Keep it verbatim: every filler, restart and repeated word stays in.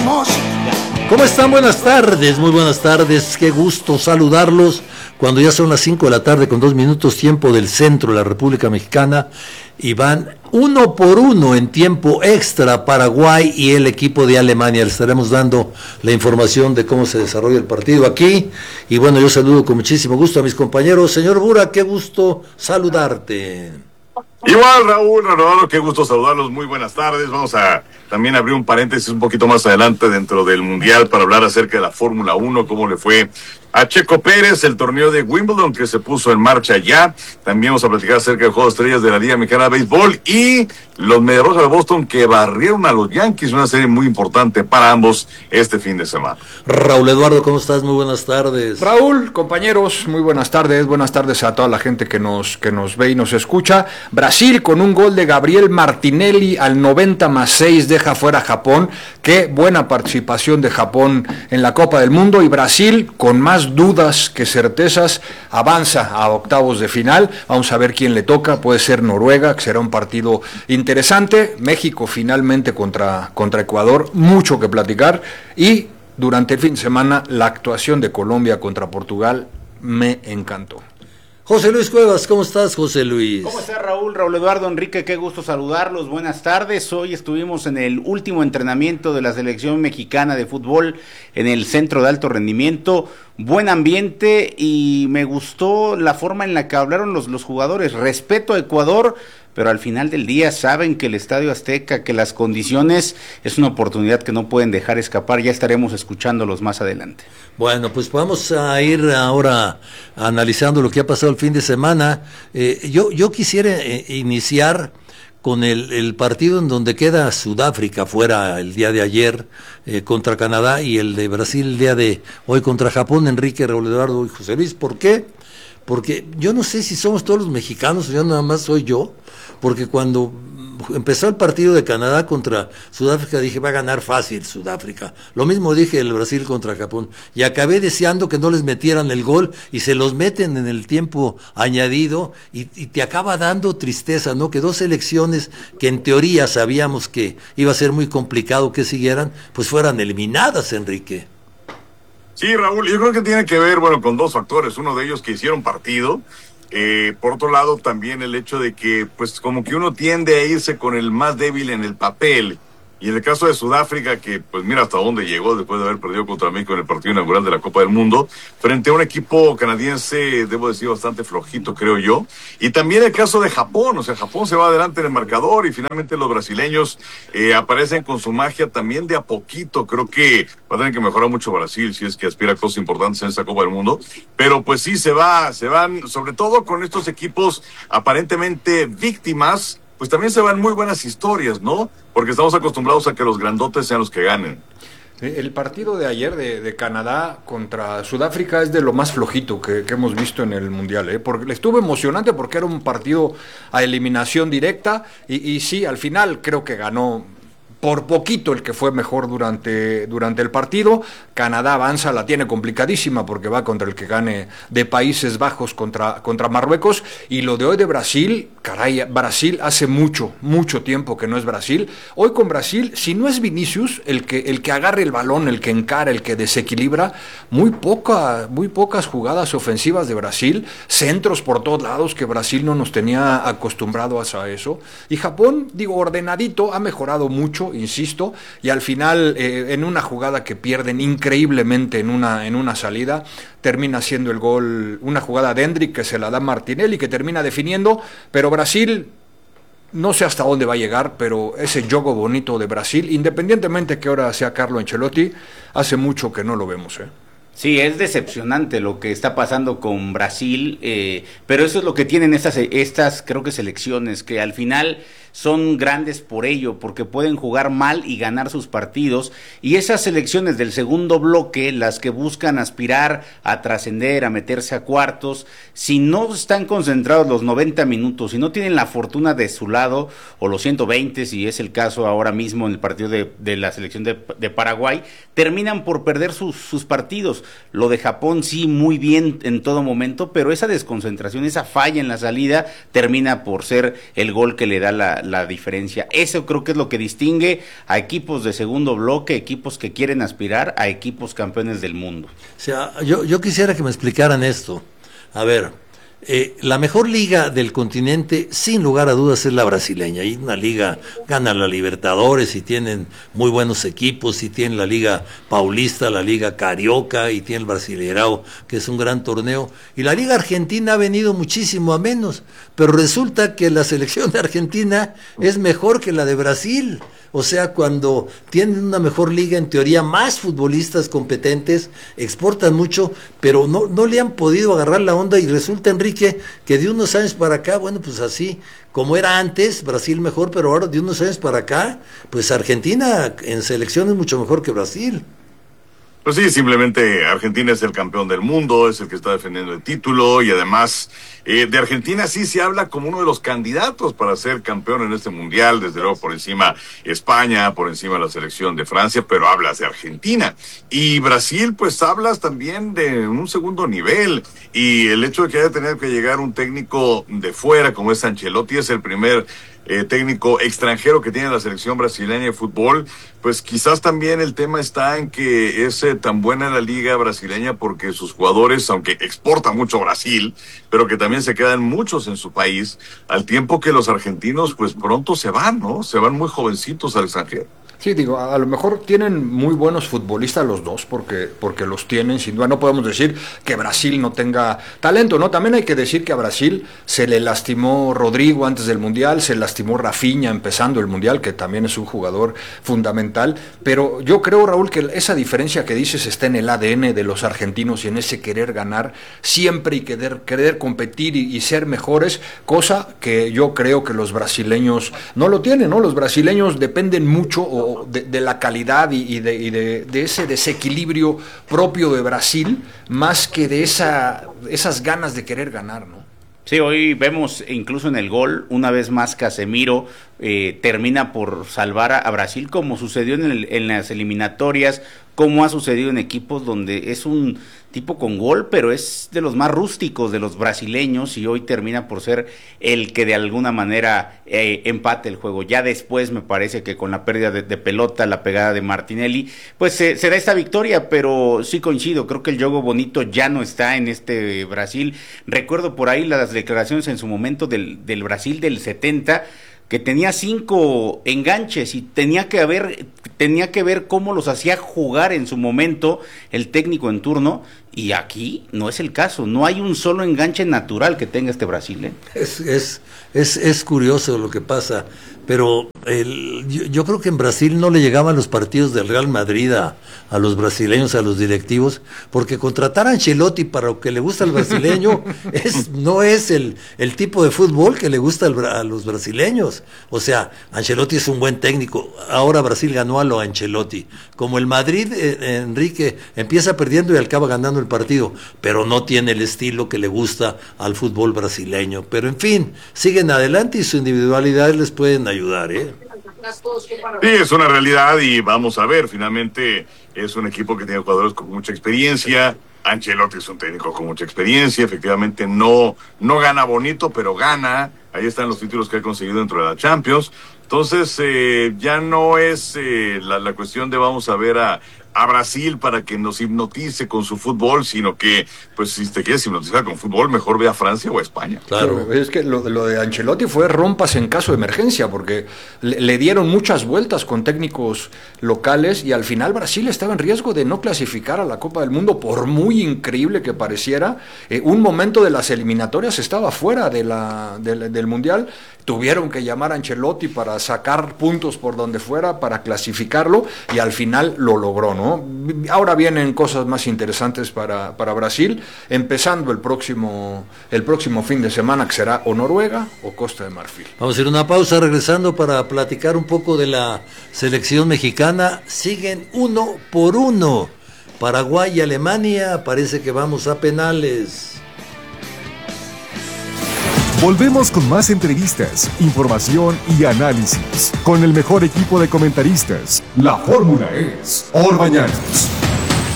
¿Cómo están? Buenas tardes, muy buenas tardes, qué gusto saludarlos cuando ya son las cinco de la tarde con dos minutos tiempo del centro de la República Mexicana y van uno por uno en tiempo extra Paraguay y el equipo de Alemania. Les estaremos dando la información de cómo se desarrolla el partido aquí y bueno, yo saludo con muchísimo gusto a mis compañeros. Señor Bura, qué gusto saludarte. Igual, Raúl, Raúl, qué gusto saludarlos, muy buenas tardes. Vamos a también abrir un paréntesis un poquito más adelante dentro del Mundial para hablar acerca de la Fórmula uno, cómo le fue a Checo Pérez, el torneo de Wimbledon que se puso en marcha ya. También vamos a platicar acerca del juego de estrellas de la Liga Mexicana de Béisbol y los Medias Rojas de Boston que barrieron a los Yankees, una serie muy importante para ambos este fin de semana. Raúl Eduardo, ¿cómo estás? Muy buenas tardes. Raúl, compañeros, muy buenas tardes, buenas tardes a toda la gente que nos, que nos ve y nos escucha. Brasil con un gol de Gabriel Martinelli al noventa más seis deja fuera a Japón. Qué buena participación de Japón en la Copa del Mundo y Brasil con más dudas que certezas avanza a octavos de final. Vamos a ver quién le toca, puede ser Noruega, que será un partido interesante. México finalmente contra, contra Ecuador, mucho que platicar y durante el fin de semana la actuación de Colombia contra Portugal me encantó. José Luis Cuevas, ¿cómo estás, José Luis? ¿Cómo está, Raúl? Raúl Eduardo, Enrique, qué gusto saludarlos, buenas tardes. Hoy estuvimos en el último entrenamiento de la selección mexicana de fútbol en el Centro de Alto Rendimiento. Buen ambiente y me gustó la forma en la que hablaron los, los jugadores. Respeto a Ecuador, pero al final del día saben que el Estadio Azteca, que las condiciones es una oportunidad que no pueden dejar escapar. Ya estaremos escuchándolos más adelante. Bueno, pues vamos a ir ahora analizando lo que ha pasado el fin de semana. Eh, yo, yo quisiera eh, iniciar con el, el partido en donde queda Sudáfrica fuera el día de ayer eh, contra Canadá y el de Brasil el día de hoy contra Japón. Enrique, Raúl Eduardo y José Luis, ¿por qué? Porque yo no sé si somos todos los mexicanos o yo nada más soy yo, porque cuando empezó el partido de Canadá contra Sudáfrica dije va a ganar fácil Sudáfrica, lo mismo dije el Brasil contra Japón y acabé deseando que no les metieran el gol y se los meten en el tiempo añadido y, y te acaba dando tristeza, ¿no? Que dos selecciones que en teoría sabíamos que iba a ser muy complicado que siguieran, pues fueran eliminadas, Enrique. Sí, Raúl, yo creo que tiene que ver, bueno, con dos factores, uno de ellos que hicieron partido. Eh, por otro lado, también el hecho de que, pues, como que uno tiende a irse con el más débil en el papel. Y en el caso de Sudáfrica, que, pues, mira hasta dónde llegó después de haber perdido contra México en el partido inaugural de la Copa del Mundo, frente a un equipo canadiense, debo decir, bastante flojito, creo yo. Y también el caso de Japón, o sea, Japón se va adelante en el marcador y finalmente los brasileños eh, aparecen con su magia también de a poquito. Creo que va a tener que mejorar mucho Brasil si es que aspira a cosas importantes en esta Copa del Mundo. Pero pues sí, se va, se van, sobre todo con estos equipos aparentemente víctimas, pues también se van muy buenas historias, ¿no? Porque estamos acostumbrados a que los grandotes sean los que ganen. El partido de ayer de, de Canadá contra Sudáfrica es de lo más flojito que, que hemos visto en el Mundial, ¿eh? Porque estuvo emocionante porque era un partido a eliminación directa y, y sí, al final creo que ganó por poquito el que fue mejor durante, durante el partido. Canadá avanza, la tiene complicadísima porque va contra el que gane de Países Bajos contra, contra Marruecos. Y lo de hoy de Brasil, caray, Brasil hace mucho, mucho tiempo que no es Brasil. Hoy con Brasil, si no es Vinicius, el que, el que agarre el balón, el que encara, el que desequilibra, muy, poca, muy pocas jugadas ofensivas de Brasil, centros por todos lados que Brasil no nos tenía acostumbrados a eso. Y Japón, digo, ordenadito, ha mejorado mucho, insisto, y al final eh, en una jugada que pierden increíblemente en una, en una salida, termina siendo el gol, una jugada de Endrick que se la da Martinelli que termina definiendo, pero Brasil no sé hasta dónde va a llegar, pero ese juego bonito de Brasil, independientemente que ahora sea Carlo Ancelotti, hace mucho que no lo vemos, ¿eh? Sí, es decepcionante lo que está pasando con Brasil, eh, pero eso es lo que tienen estas, estas, creo que selecciones, que al final son grandes por ello, porque pueden jugar mal y ganar sus partidos, y esas selecciones del segundo bloque, las que buscan aspirar a trascender, a meterse a cuartos, si no están concentrados los noventa minutos, si no tienen la fortuna de su lado, o los ciento veinte, si es el caso ahora mismo en el partido de, de la selección de, de Paraguay, terminan por perder sus, sus partidos. Lo de Japón sí, muy bien en todo momento, pero esa desconcentración, esa falla en la salida, termina por ser el gol que le da la la diferencia. Eso creo que es lo que distingue a equipos de segundo bloque, equipos que quieren aspirar a equipos campeones del mundo. O sea, yo, yo quisiera que me explicaran esto. A ver, eh, la mejor liga del continente, sin lugar a dudas, es la brasileña. Y una liga, gana la Libertadores y tienen muy buenos equipos, y tienen la Liga Paulista, la Liga Carioca, y tiene el Brasileirao, que es un gran torneo. Y la Liga Argentina ha venido muchísimo a menos, pero resulta que la selección de Argentina es mejor que la de Brasil. O sea, cuando tienen una mejor liga, en teoría más futbolistas competentes, exportan mucho, pero no, no le han podido agarrar la onda, y resulta, Enrique, que de unos años para acá, bueno, pues así, como era antes, Brasil mejor, pero ahora de unos años para acá, pues Argentina en selección es mucho mejor que Brasil. Pues sí, simplemente Argentina es el campeón del mundo, es el que está defendiendo el título, y además eh, de Argentina sí se habla como uno de los candidatos para ser campeón en este mundial, desde luego por encima España, por encima la selección de Francia, pero hablas de Argentina. Y Brasil, pues hablas también de un segundo nivel, y el hecho de que haya tenido que llegar un técnico de fuera como es Ancelotti, es el primer Eh, técnico extranjero que tiene la selección brasileña de fútbol, pues quizás también el tema está en que es eh, tan buena la liga brasileña porque sus jugadores, aunque exporta mucho Brasil, pero que también se quedan muchos en su país, al tiempo que los argentinos pues pronto se van, ¿no? Se van muy jovencitos al extranjero. Sí, digo, a lo mejor tienen muy buenos futbolistas los dos, porque, porque los tienen, sin duda. No podemos decir que Brasil no tenga talento, ¿no? También hay que decir que a Brasil se le lastimó Rodrigo antes del Mundial, se lastimó Rafinha empezando el Mundial, que también es un jugador fundamental, pero yo creo, Raúl, que esa diferencia que dices está en el A D N de los argentinos y en ese querer ganar siempre y querer, querer competir y, y ser mejores, cosa que yo creo que los brasileños no lo tienen, ¿no? Los brasileños dependen mucho o De, de la calidad y, y, de, y de, de ese desequilibrio propio de Brasil, más que de esa, esas ganas de querer ganar, ¿no? Sí, hoy vemos incluso en el gol, una vez más Casemiro eh, termina por salvar a, a Brasil, como sucedió en, el, en las eliminatorias, como ha sucedido en equipos donde es un tipo con gol, pero es de los más rústicos de los brasileños, y hoy termina por ser el que de alguna manera eh, empate el juego. Ya después me parece que con la pérdida de, de pelota, la pegada de Martinelli, pues eh, se da esta victoria, pero sí coincido, creo que el juego bonito ya no está en este Brasil. Recuerdo por ahí las declaraciones en su momento del, del Brasil del setenta, que tenía cinco enganches y tenía que haber, tenía que ver cómo los hacía jugar en su momento el técnico en turno, y aquí no es el caso, no hay un solo enganche natural que tenga este Brasil, ¿eh? Es, es, es, es curioso lo que pasa, pero el, yo, yo creo que en Brasil no le llegaban los partidos del Real Madrid a, a los brasileños, a los directivos, porque contratar a Ancelotti para lo que le gusta al brasileño es, no es el, el tipo de fútbol que le gusta al, a los brasileños. O sea, Ancelotti es un buen técnico, ahora Brasil ganó a lo Ancelotti. Como el Madrid, eh, Enrique, empieza perdiendo y acaba ganando el partido, pero no tiene el estilo que le gusta al fútbol brasileño. Pero en fin, siguen adelante y su individualidad les pueden ayudar, ¿eh? Sí, es una realidad, y vamos a ver, finalmente es un equipo que tiene jugadores con mucha experiencia. Ancelotti es un técnico con mucha experiencia, efectivamente no, no gana bonito, pero gana. Ahí están los títulos que ha conseguido dentro de la Champions. Entonces eh, ya no es eh, la, la cuestión de vamos a ver a, a Brasil para que nos hipnotice con su fútbol, sino que, pues, si te quieres hipnotizar con fútbol, mejor ve a Francia o a España. Claro, es que lo, lo de Ancelotti fue rompas en caso de emergencia, porque le, le dieron muchas vueltas con técnicos locales, y al final Brasil estaba en riesgo de no clasificar a la Copa del Mundo, por muy increíble que pareciera. Eh, un momento de las eliminatorias estaba fuera de la, de, del Mundial, tuvieron que llamar a Ancelotti para sacar puntos por donde fuera, para clasificarlo, y al final lo logró, ¿no? Ahora vienen cosas más interesantes para, para Brasil, empezando el próximo, el próximo fin de semana, que será o Noruega o Costa de Marfil. Vamos a hacer una pausa, regresando para platicar un poco de la selección mexicana. Siguen uno por uno. Paraguay y Alemania, parece que vamos a penales. Volvemos con más entrevistas, información y análisis con el mejor equipo de comentaristas. La fórmula es Orbañanos.